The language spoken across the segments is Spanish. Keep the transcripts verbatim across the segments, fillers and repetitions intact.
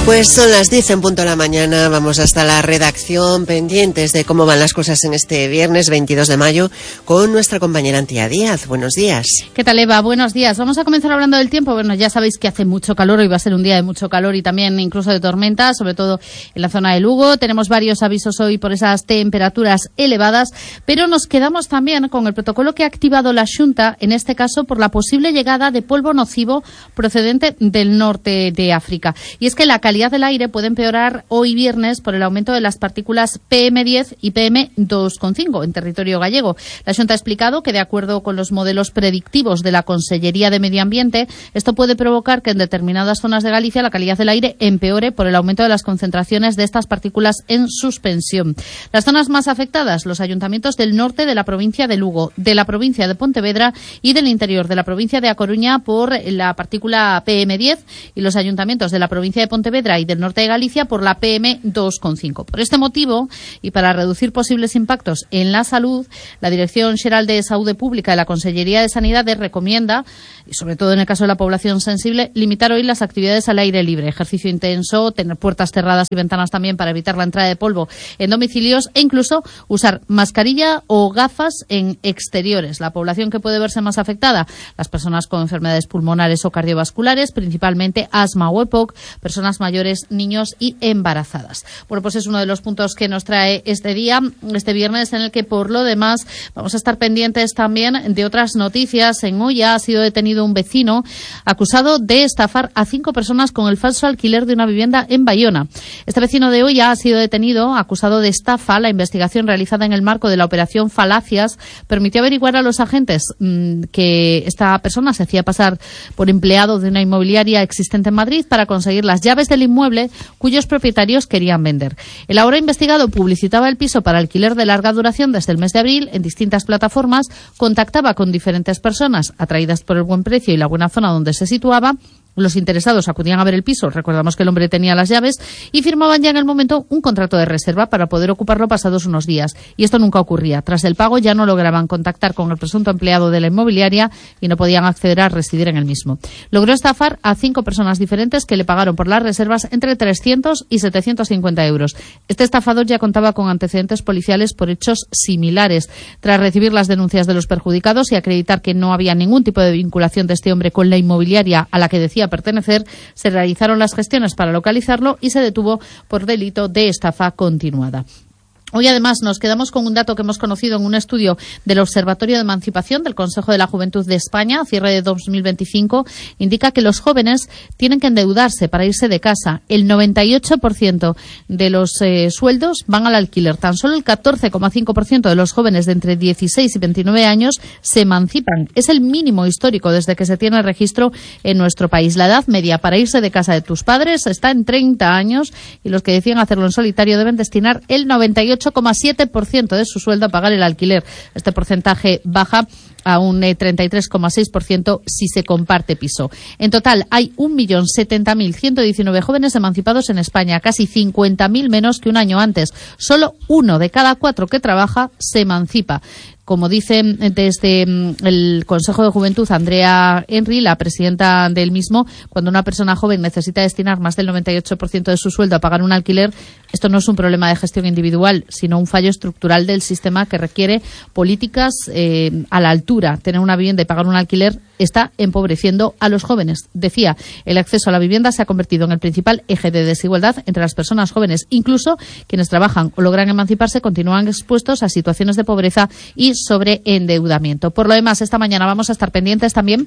Pues son las diez en punto de la mañana, vamos hasta la redacción, pendientes de cómo van las cosas en este viernes veintidós de mayo con nuestra compañera Antía Díaz. Buenos días. ¿Qué tal, Eva? Buenos días. Vamos a comenzar hablando del tiempo. Bueno, ya sabéis que hace mucho calor, hoy va a ser un día de mucho calor y también incluso de tormenta, sobre todo en la zona de Lugo. Tenemos varios avisos hoy por esas temperaturas elevadas, pero nos quedamos también con el protocolo que ha activado la Xunta, en este caso por la posible llegada de polvo nocivo procedente del norte de África. Y es que la calidad del aire puede empeorar hoy viernes por el aumento de las partículas P M diez y P M dos coma cinco en territorio gallego. La Xunta ha explicado que, de acuerdo con los modelos predictivos de la Consellería de Medio Ambiente, esto puede provocar que en determinadas zonas de Galicia la calidad del aire empeore por el aumento de las concentraciones de estas partículas en suspensión. Las zonas más afectadas, los ayuntamientos del norte de la provincia de Lugo, de la provincia de Pontevedra y del interior de la provincia de A Coruña por la partícula P M diez, y los ayuntamientos de la provincia de Pontevedra y del norte de Galicia por la P M dos coma cinco. Por este motivo, y para reducir posibles impactos en la salud, la Dirección Xeral de Saúde Pública de la Consellería de Sanidades recomienda, y sobre todo en el caso de la población sensible, limitar hoy las actividades al aire libre, ejercicio intenso, tener puertas cerradas y ventanas también para evitar la entrada de polvo en domicilios e incluso usar mascarilla o gafas en exteriores. La población que puede verse más afectada, las personas con enfermedades pulmonares o cardiovasculares, principalmente asma o E P O C, personas mayores, niños y embarazadas. Bueno, pues es uno de los puntos que nos trae este día, este viernes, en el que por lo demás vamos a estar pendientes también de otras noticias. En Oia ha sido detenido un vecino acusado de estafar a cinco personas con el falso alquiler de una vivienda en Bayona. Este vecino de Oia ha sido detenido acusado de estafa. La investigación realizada en el marco de la operación Falacias permitió averiguar a los agentes mmm, que esta persona se hacía pasar por empleado de una inmobiliaria existente en Madrid para conseguir las llaves del inmueble cuyos propietarios querían vender. El ahora investigado publicitaba el piso para alquiler de larga duración desde el mes de abril en distintas plataformas, contactaba con diferentes personas atraídas por el buen precio y la buena zona donde se situaba. Los interesados acudían a ver el piso, recordamos que el hombre tenía las llaves, y firmaban ya en el momento un contrato de reserva para poder ocuparlo pasados unos días. Y esto nunca ocurría. Tras el pago ya no lograban contactar con el presunto empleado de la inmobiliaria y no podían acceder a residir en el mismo. Logró estafar a cinco personas diferentes que le pagaron por las reservas entre trescientos y setecientos cincuenta euros. Este estafador ya contaba con antecedentes policiales por hechos similares. Tras recibir las denuncias de los perjudicados y acreditar que no había ningún tipo de vinculación de este hombre con la inmobiliaria a la que decía pertenecer, se realizaron las gestiones para localizarlo y se detuvo por delito de estafa continuada. Hoy, además, nos quedamos con un dato que hemos conocido en un estudio del Observatorio de Emancipación del Consejo de la Juventud de España, a cierre de dos mil veinticinco, indica que los jóvenes tienen que endeudarse para irse de casa. El noventa y ocho por ciento de los eh, sueldos van al alquiler. Tan solo el catorce coma cinco por ciento de los jóvenes de entre dieciséis y veintinueve años se emancipan. Es el mínimo histórico desde que se tiene registro en nuestro país. La edad media para irse de casa de tus padres está en treinta años y los que deciden hacerlo en solitario deben destinar el noventa y ocho coma siete por ciento de su sueldo a pagar el alquiler. Este porcentaje baja a un treinta y tres coma seis por ciento si se comparte piso. En total hay un millón setenta mil ciento diecinueve jóvenes emancipados en España, casi cincuenta mil menos que un año antes. Solo uno de cada cuatro que trabaja se emancipa. Como dice desde el Consejo de Juventud Andrea Henry, la presidenta del mismo, cuando una persona joven necesita destinar más del noventa y ocho por ciento de su sueldo a pagar un alquiler, esto no es un problema de gestión individual, sino un fallo estructural del sistema que requiere políticas eh, a la altura. Tener una vivienda y pagar un alquiler está empobreciendo a los jóvenes. Decía, el acceso a la vivienda se ha convertido en el principal eje de desigualdad entre las personas jóvenes. Incluso quienes trabajan o logran emanciparse continúan expuestos a situaciones de pobreza y sobreendeudamiento. Por lo demás, esta mañana vamos a estar pendientes también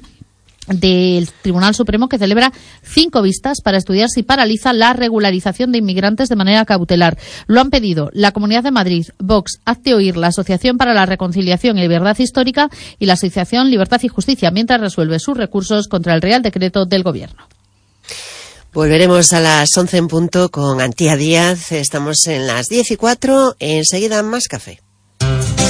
del Tribunal Supremo, que celebra cinco vistas para estudiar si paraliza la regularización de inmigrantes de manera cautelar. Lo han pedido la Comunidad de Madrid, Vox, Hazte Oír, la Asociación para la Reconciliación y Verdad Histórica y la Asociación Libertad y Justicia, mientras resuelve sus recursos contra el Real Decreto del Gobierno. Volveremos a las once en punto con Antía Díaz. Estamos en las diez y cuatro. Enseguida más café.